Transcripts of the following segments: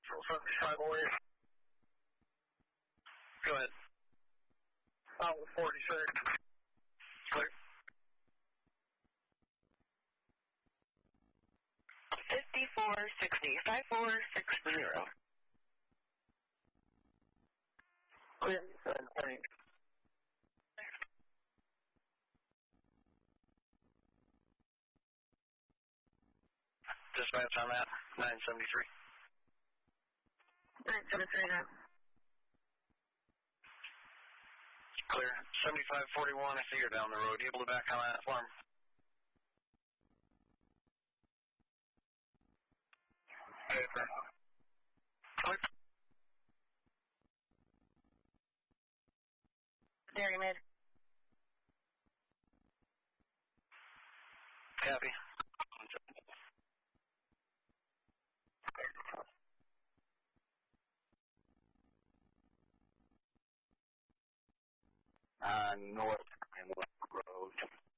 75 away. Go ahead. Out with 46. Clear. 5460. 5460. Clear. 7.8. Dispatch on that. 973. 973 now. Clear. 7541, I see you're down the road. You able to back on that farm? Clear. Dairy mid. Copy. North and West Road.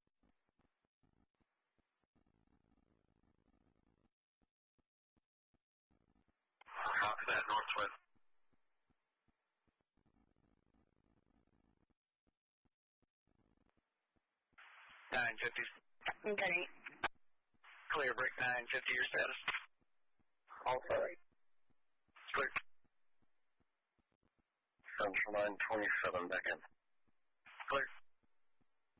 Copy that, northwest. $950. Okay. Clear, break 950, your status. All right. Clear. Central 927 back in. Clear.